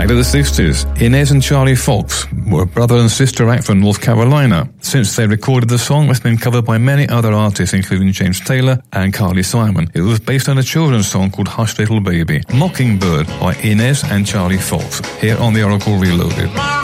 Back to the 60s, Inez and Charlie Fox were a brother and sister act from North Carolina. Since they recorded the song, it's been covered by many other artists, including James Taylor and Carly Simon. It was based on a children's song called Hush Little Baby. Mockingbird by Inez and Charlie Fox, here on the Oracle Reloaded.